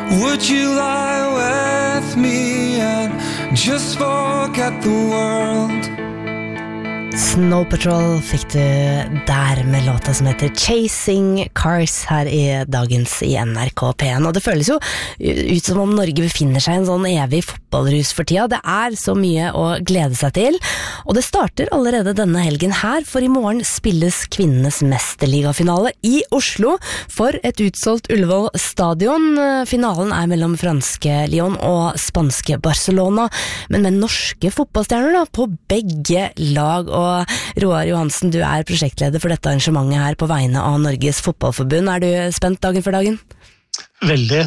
Would you lie with me and just forget the world? Snow Patrol fikk du der med låta som heter Chasing Cars her i dagens i NRK P1, og det føles jo ut som om Norge befinner seg i en sånn evig fotballrus for tida. Det er så mye å glede seg til, og det starter allerede denne helgen her, for i morgen spilles kvinnenes mesterligafinale i Oslo for et utsolgt Ullevål stadion. Finalen er mellom franske Lyon og spanske Barcelona, men med norske fotballstjerner da, på begge lag. Og Roar Johansen, du er prosjektleder for dette arrangementet her på vegne av Norges Fotballforbund. Er du spent dagen for dagen? Veldig.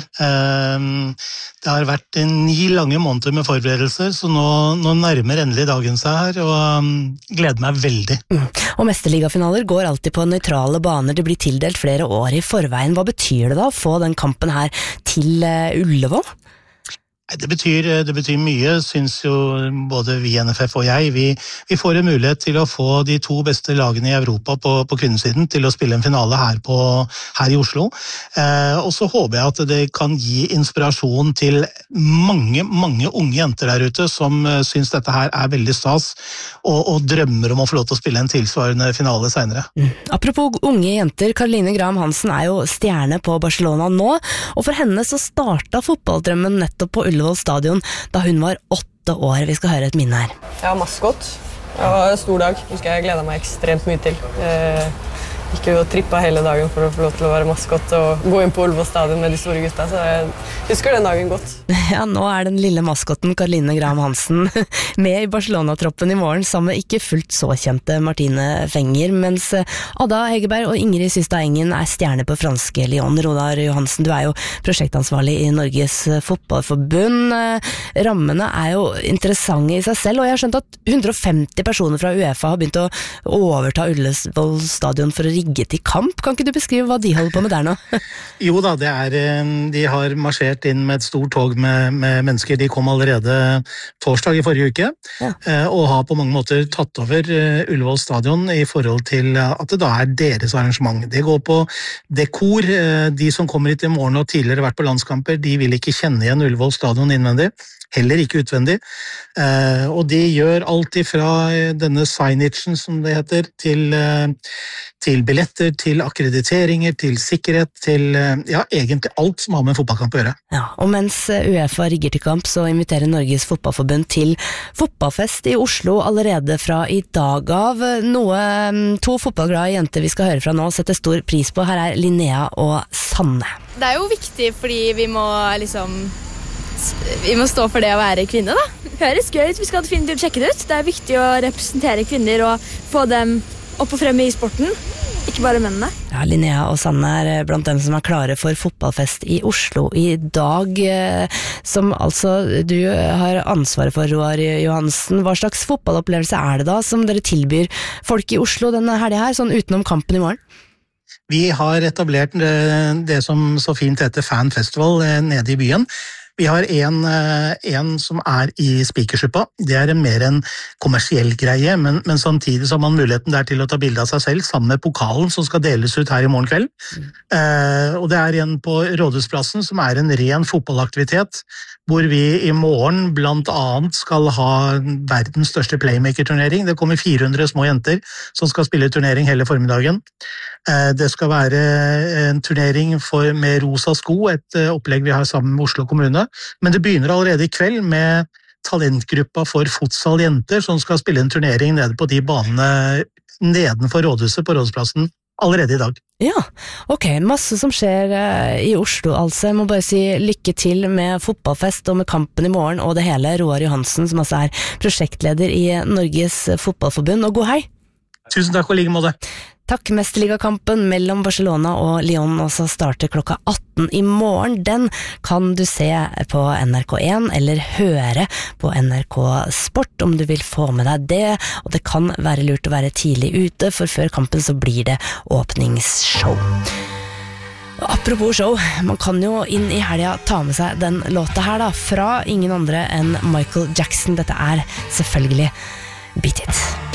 Det har vært 9 lange måneder med forberedelser, så nå nærmer endelig dagen seg her, og gleder meg veldig. Og mesterligafinaler går alltid på nøytrale baner. Det blir tildelt flere år i forveien. Hva betyr det da å få den kampen her til Ullevål? Det betyr mye, synes jo både vi i NFF og jeg. Vi får en mulighet til å få de 2 beste lagene i Europa på kvinnesiden til å spille en finale her i Oslo. Og så håper jeg at det kan gi inspirasjon til mange unge jenter der ute som synes dette her er veldig stas, og drømmer om å få lov til å spille en tilsvarende finale senere. Apropos unge jenter, Caroline Graham Hansen er jo stjerne på Barcelona nå, og for henne så startet fotballdrømmen nettopp på Ullevål stadion da hun var 8 år. Vi skal høre et minne her. Jeg var maskot. Det var en stor dag. Husker jeg gledet meg ekstremt mye til. Gikk jo og trippet hele dagen for å få lov til å være maskot og gå inn på Ullevål stadion med de store gutta, så jeg husker den dagen godt. Ja, nå er den lille maskotten Caroline Graham Hansen med i Barcelona-troppen i morgen sammen med ikke fullt så kjente Martine Fenger, mens Ada Hegerberg og Ingrid Systad Engen er stjerne på franske Lyon. Roar Johansen, du er jo prosjektansvarlig i Norges Fotballforbund. Rammene er jo interessante i seg selv, og jeg har skjønt at 150 personer fra UEFA har begynt å overta Ullevål stadion for å rigge til kamp. Kan ikke du beskrive hva de holder på med der nå? Jo da, de har marsjert inn med et stort tog med mennesker. De kom allerede torsdag i forrige uke, og har på mange måter tatt over Ullevål stadion i forhold til at det da er deres arrangement. Det går på dekor. De som kommer hit i morgen og tidligere vært på landskamper, de vil ikke kjenne igjen Ullevål stadion innvendig. Heller ikke utvendig, og de gjør alt ifra denne signagen som det heter, til billetter, til akkrediteringer, til sikkerhet, til egentlig alt som har med fotballkamp å gjøre. Ja, og mens UEFA rigger til kamp, så inviterer Norges Fotballforbund til fotballfest i Oslo allerede fra i dag av. Noe 2 fotballglade jenter vi skal høre fra nå setter stor pris på. Her er Linnea og Sanne. Det er jo viktig fordi vi må stå for det å være kvinne da. Høres gøy ut, vi skal definitivt sjekke det ut. Det er viktig å representere kvinner og få dem opp og frem i sporten, ikke bare mennene. Ja, Linnea og Sanne er blant dem som er klare for fotballfest i Oslo i dag, som altså du har ansvaret for, Roar Johansen. Hva slags fotballopplevelse er det da som dere tilbyr folk i Oslo denne helgen her, sånn utenom kampen i morgen? Vi har etablert det som så fint heter Fan Festival nede i byen. Vi har en som er i Spikersuppa. Det er mer en kommersiell greie, men samtidig så har man muligheten der til å ta bilde av seg selv sammen med pokalen som skal deles ut her i morgen kveld. Og det er en på Rådhusplassen som er en ren fotballaktivitet, hvor vi i morgen blant annet skal ha verdens største playmaker-turnering. Det kommer 400 små jenter som skal spille turnering hele formiddagen. Det skal være en turnering med rosa sko, et opplegg vi har sammen med Oslo kommune. Men det begynner allerede i kveld med talentgruppa for futsal-jenter som skal spille en turnering nede på de banene nedenfor rådhuset på Rådhusplassen allerede i dag. Ja, ok, masse som skjer i Oslo altså. Jeg må bare si lykke til med fotballfest og med kampen i morgen og det hele. Roar Johansen, som altså er prosjektleder i Norges Fotballforbund, og god hei! Tusen takk og like måte. Takk, mesterligakampen mellom Barcelona og Lyon også starter klokka 18 i morgen. Den kan du se på NRK1 eller høre på NRK Sport om du vil få med deg det, og det kan være lurt å være tidlig ute, for før kampen så blir det åpningsshow. Apropos show, man kan jo inn i helga ta med seg den låta her da, fra ingen andre enn Michael Jackson. Dette er selvfølgelig Beat It.